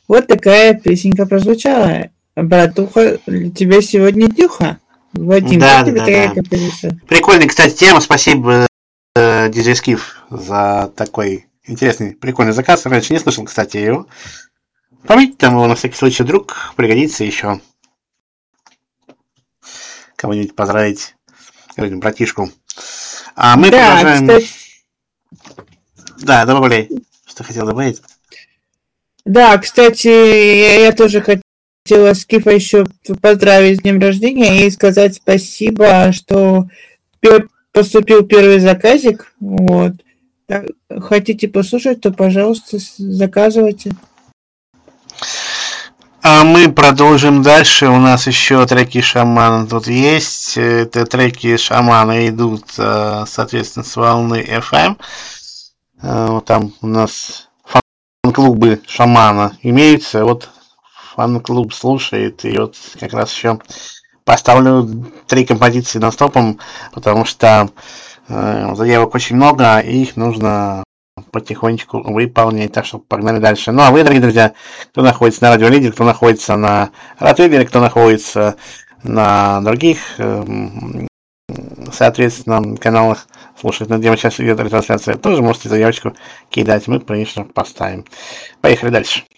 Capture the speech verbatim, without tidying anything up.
Вот такая песенка прозвучала. Братуха, для тебя сегодня днюха. Вадим, Да, как тебе да, такая да. композиция? Прикольная, кстати, тема. Спасибо, э, диджей Скиф, за такой интересный, прикольный заказ. Раньше не слышал, кстати, его. Помните там его на всякий случай, вдруг пригодится еще кого-нибудь поздравить, какого-нибудь братишку. А мы Да, продолжаем. кстати, Да, добавляй, что хотел добавить. да, кстати, я, я тоже хотела Скифа еще поздравить с днем рождения и сказать спасибо, что пе- поступил первый заказик. Вот. Так, хотите послушать, то, пожалуйста, с- заказывайте. А мы продолжим дальше. У нас еще треки шамана тут есть. Это треки шамана идут, э, соответственно, с волны эф эм. Э, вот там у нас фан-клубы шамана имеются. Вот фан-клуб слушает. И вот как раз еще поставлю три композиции нон-стопом, потому что э, заявок очень много, и их нужно потихонечку выполнять, так что погнали дальше. Ну а вы, дорогие друзья, кто находится на Радио Лидер, кто находится на Ротвейлере, кто находится на других, эм, соответственно, каналах, слушать, на где сейчас идет трансляция, тоже можете заявочку кидать, мы, конечно, поставим. Поехали дальше.